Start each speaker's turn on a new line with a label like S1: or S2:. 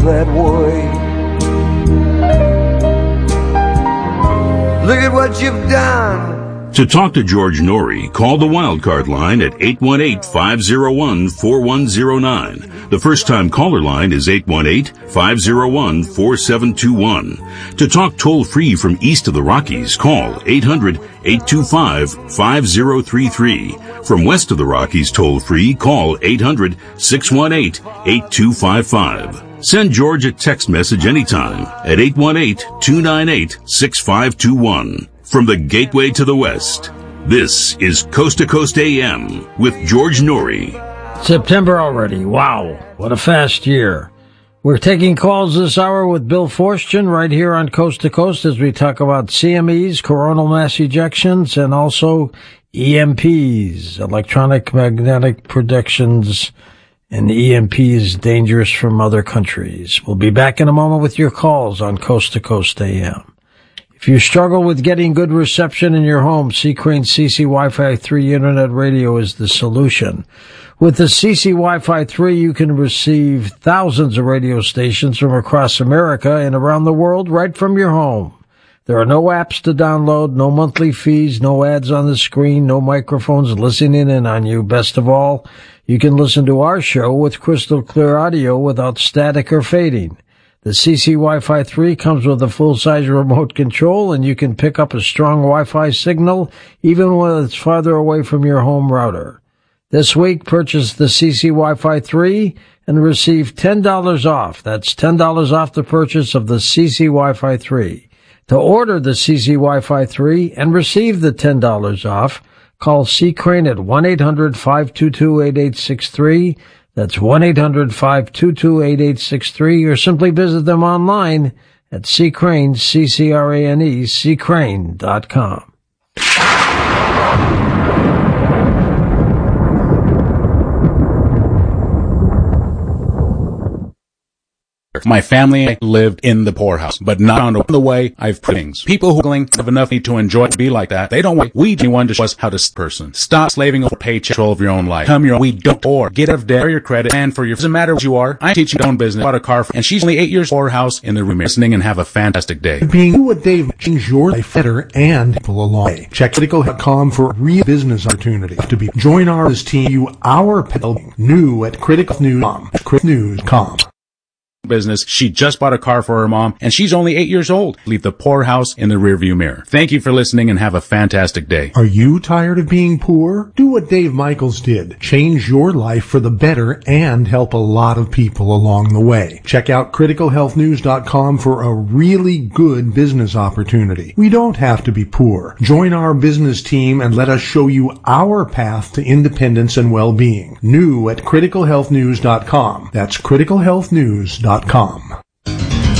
S1: that way. Look at what you've done.
S2: To talk to George Norrie, call the Wildcard line at 818-501-4109. The first-time caller line is 818-501-4721. To talk toll-free from east of the Rockies, call 800-825-5033. From west of the Rockies toll-free, call 800-618-8255. Send George a text message anytime at 818-298-6521. From the Gateway to the West, this is Coast to Coast AM with George Norrie.
S3: September already. Wow, what a fast year. We're taking calls this hour with Bill Forstchen right here on Coast to Coast as we talk about CMEs, coronal mass ejections, and also EMPs, electronic magnetic predictions, and EMPs dangerous from other countries. We'll be back in a moment with your calls on Coast to Coast AM. If you struggle with getting good reception in your home, C-Crane CC Wi-Fi 3 Internet Radio is the solution. With the CC Wi-Fi 3, you can receive thousands of radio stations from across America and around the world right from your home. There are no apps to download, no monthly fees, no ads on the screen, no microphones listening in on you. Best of all, you can listen to our show with crystal clear audio without static or fading. The CC Wi-Fi 3 comes with a full-size remote control, and you can pick up a strong Wi-Fi signal even when it's farther away from your home router. This week, purchase the CC Wi-Fi 3 and receive $10 off. That's $10 off the purchase of the CC Wi-Fi 3. To order the CC Wi-Fi 3 and receive the $10 off, call C-Crane at 1-800-522-8863. That's 1-800-522-8863, or simply visit them online at Crane, C-C-R-A-N-E, ccrane.com.
S4: My family lived in the poorhouse, but not on the way I've put things. People who have enough need to enjoy to be like that. They don't wait. We anyone to show us how to person. Stop slaving over paycheck control of your own life. Come your we don't or get out of debt for your credit and for your doesn't matter what you are. I teach your own business. Bought a car and she's only 8 years poorhouse in the room listening and have a fantastic day.
S5: Being what Dave change your life better and people along the way. Check critical.com for real business opportunity to be join our team you our building new at criticalnews.com. criticalnews.com.
S4: Business. She just bought a car for her mom, and she's only 8 years old. Leave the poorhouse in the rearview mirror. Thank you for listening, and have a fantastic day.
S5: Are you tired of being poor? Do what Dave Michaels did. Change your life for the better and help a lot of people along the way. Check out criticalhealthnews.com for a really good business opportunity. We don't have to be poor. Join our business team and let us show you our path to independence and well-being. New at criticalhealthnews.com. That's criticalhealthnews.com.